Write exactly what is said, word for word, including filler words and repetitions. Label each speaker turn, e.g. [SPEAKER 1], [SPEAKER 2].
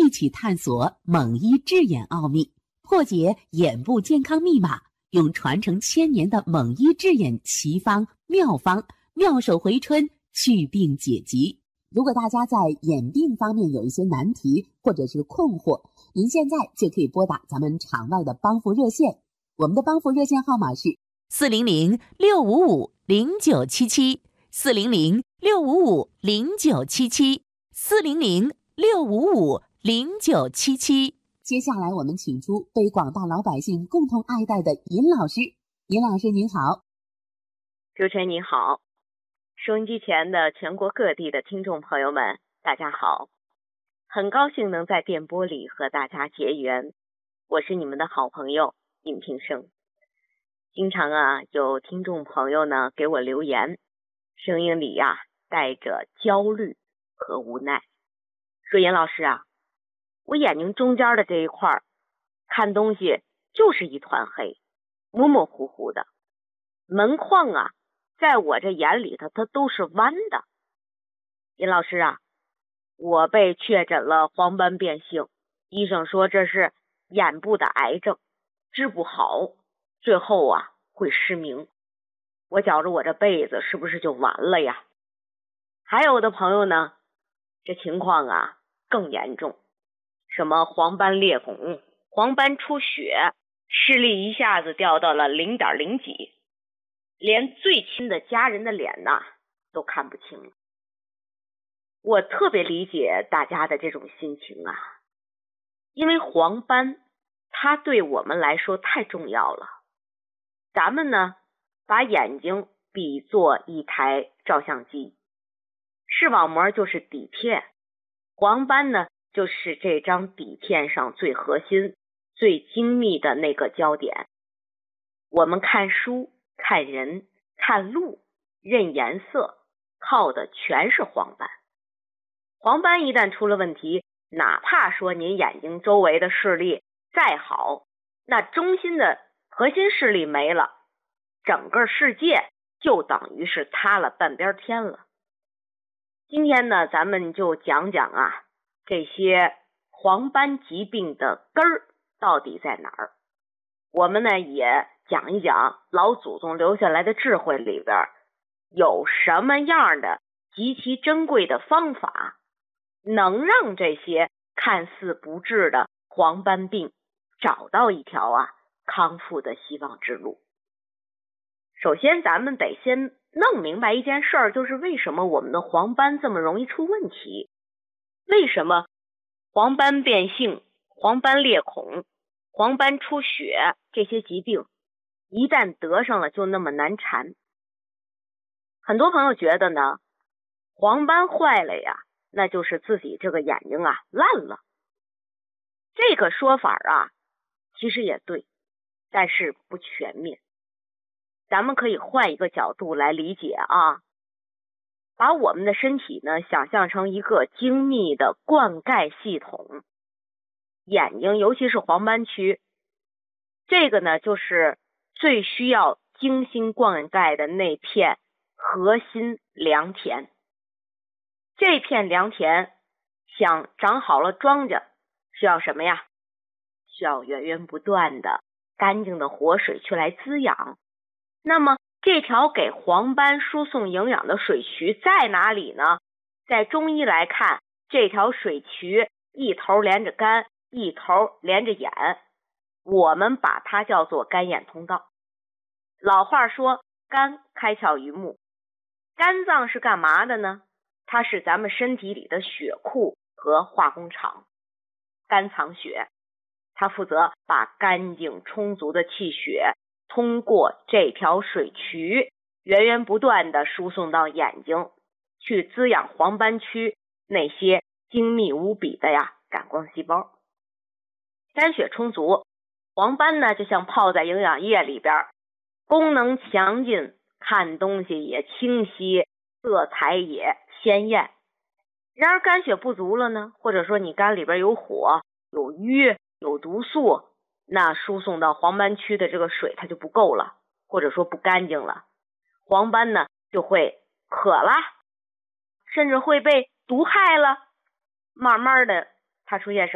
[SPEAKER 1] 一起探索蒙医治眼奥秘，破解眼部健康密码，用传承千年的蒙医治眼奇方妙方，妙手回春，祛病解疾。如果大家在眼病方面有一些难题或者是困惑，您现在就可以拨打咱们场外的帮扶热线，我们的帮扶热线号码是四零零六五五零九七七，四零零六五五零九七七，四零零六五五零九七七。接下来我们请出被广大老百姓共同爱戴的尹老师。尹老师您好。
[SPEAKER 2] 主持人您好，收音机前的全国各地的听众朋友们大家好，很高兴能在电波里和大家结缘，我是你们的好朋友尹平生。经常啊有听众朋友呢给我留言，声音里呀、啊、带着焦虑和无奈，说尹老师啊，我眼睛中间的这一块看东西就是一团黑，模模糊糊的，门框啊在我这眼里头它都是弯的。尹老师啊，我被确诊了黄斑变性，医生说这是眼部的癌症，治不好，最后啊会失明，我觉着我这辈子是不是就完了呀？还有的朋友呢，这情况啊更严重，什么黄斑裂孔、黄斑出血，视力一下子掉到了 零点零 几，连最亲的家人的脸呐都看不清。我特别理解大家的这种心情啊，因为黄斑它对我们来说太重要了。咱们呢把眼睛比作一台照相机，视网膜就是底片，黄斑呢就是这张底片上最核心、最精密的那个焦点。我们看书、看人、看路、认颜色，靠的全是黄斑。黄斑一旦出了问题，哪怕说您眼睛周围的视力再好，那中心的核心视力没了，整个世界就等于是塌了半边天了。今天呢，咱们就讲讲啊，这些黄斑疾病的根儿到底在哪儿。我们呢也讲一讲老祖宗留下来的智慧里边有什么样的极其珍贵的方法，能让这些看似不治的黄斑病找到一条啊康复的希望之路。首先咱们得先弄明白一件事儿，就是为什么我们的黄斑这么容易出问题，为什么黄斑变性、黄斑裂孔、黄斑出血这些疾病一旦得上了就那么难缠。很多朋友觉得呢，黄斑坏了呀，那就是自己这个眼睛啊烂了。这个说法啊其实也对，但是不全面。咱们可以换一个角度来理解啊，把我们的身体呢想象成一个精密的灌溉系统，眼睛尤其是黄斑区，这个呢就是最需要精心灌溉的那片核心良田。这片良田想长好了庄稼，需要什么呀？需要源源不断的干净的活水去来滋养。那么这条给黄斑输送营养的水渠在哪里呢？在中医来看，这条水渠一头连着肝，一头连着眼，我们把它叫做肝眼通道。老话说肝开窍于目，肝脏是干嘛的呢？它是咱们身体里的血库和化工厂。肝藏血，它负责把干净充足的气血通过这条水渠源源不断的输送到眼睛，去滋养黄斑区那些精密无比的呀感光细胞。肝血充足，黄斑呢就像泡在营养液里边，功能强劲，看东西也清晰，色彩也鲜艳。然而肝血不足了呢，或者说你肝里边有火、有瘀、有毒素，那输送到黄斑区的这个水它就不够了，或者说不干净了，黄斑呢就会渴了，甚至会被毒害了，慢慢的它出现什么